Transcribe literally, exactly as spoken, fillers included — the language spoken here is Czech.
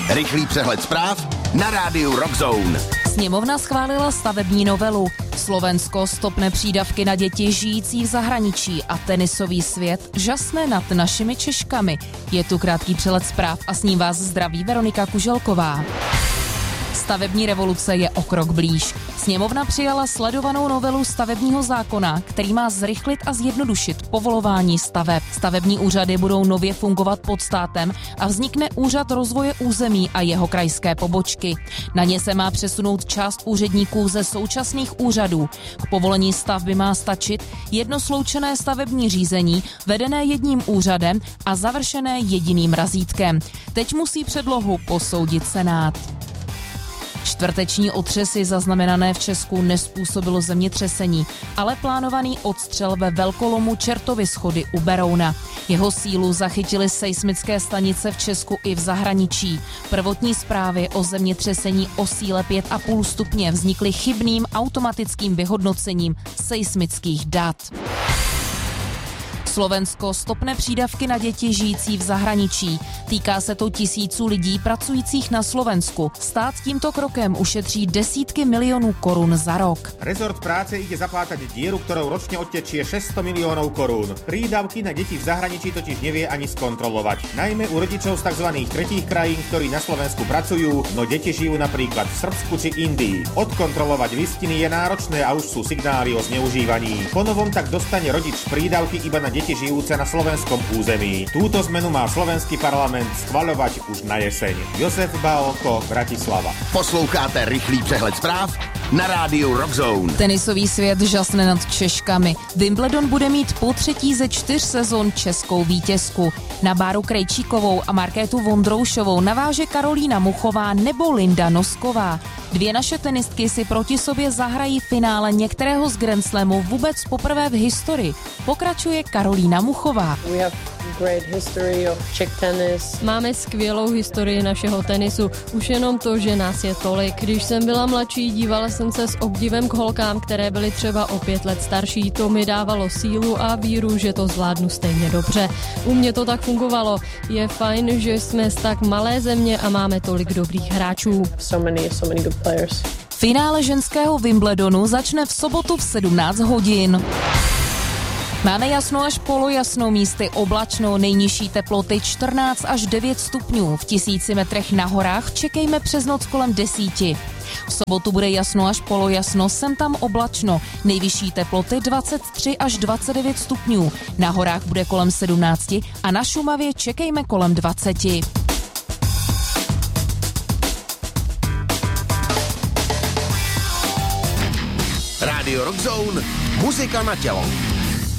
Rychlý přehled zpráv na rádiu Rockzone. Sněmovna schválila stavební novelu. Slovensko stopne přídavky na děti žijící v zahraničí a tenisový svět žasne nad našimi Češkami. Je tu krátký přehled zpráv a s ním vás zdraví Veronika Kuželková. Stavební revoluce je o krok blíž. Sněmovna přijala sledovanou novelu stavebního zákona, který má zrychlit a zjednodušit povolování staveb. Stavební úřady budou nově fungovat pod státem a vznikne úřad rozvoje území a jeho krajské pobočky. Na ně se má přesunout část úředníků ze současných úřadů. K povolení stavby má stačit jedno sloučené stavební řízení, vedené jedním úřadem a završené jediným razítkem. Teď musí předlohu posoudit Senát. Čtvrteční otřesy zaznamenané v Česku nezpůsobilo zemětřesení, ale plánovaný odstřel ve velkolomu Čertovy schody u Berouna. Jeho sílu zachytily seismické stanice v Česku i v zahraničí. Prvotní zprávy o zemětřesení o síle pět a půl stupně vznikly chybným automatickým vyhodnocením seismických dat. Slovensko stopne přídavky na děti žijící v zahraničí. Týká se to tisíců lidí pracujících na Slovensku. Stát tímto krokem ušetří desítky milionů korun za rok. Rezort práce ide zapátať dieru, ktorou ročne odtečie šesťsto miliónov korún. Prídavky na deti v zahraničí totiž nevie ani skontrolovať. Najmä u rodičov z tzv. Tretích krajín, ktorí na Slovensku pracujú, no deti žijú napríklad v Srbsku či Indii. Odkontrolovať listiny je náročné a už sú signály o zneužívaní. Ponovom tak dostane rodič prídavky iba na deti žijúce na slovenskom území. Túto zmenu má slovenský parlament schvaľovať už na jeseň. Josef Bálko, Bratislava. Posloucháte rychlý přehled zpráv na rádiu Rockzone. Tenisový svět žasne nad Češkami. Wimbledon bude mít po třetí ze čtyř sezon českou vítězku. Na Báru Krejčíkovou a Markétu Vondroušovou naváže Karolína Muchová nebo Linda Nosková. Dvě naše tenistky si proti sobě zahrají finále některého z Grand Slamu vůbec poprvé v historii. Pokračuje Karolína Muchová. Máme skvělou historii našeho tenisu. Už jenom to, že nás je tolik. Když jsem byla mladší, dívala jsem se s obdivem k holkám, které byly třeba o pět let starší. To mi dávalo sílu a víru, že to zvládnu stejně dobře. U mě to tak fungovalo. Je fajn, že jsme z tak malé země a máme tolik dobrých hráčů. So many, so many good players. Finále ženského Wimbledonu začne v sobotu v sedmnáct hodin. Máme jasno až polojasno, místy oblačno, nejnižší teploty čtrnáct až devět stupňů. V tisíci metrech na horách čekejme přes noc kolem desíti. V sobotu bude jasno až polojasno, sem tam oblačno. Nejvyšší teploty dvacet tři až dvacet devět stupňů. Na horách bude kolem sedmnácti a na Šumavě čekejme kolem dvaceti. Rádio Rockzone, muzika na tělo.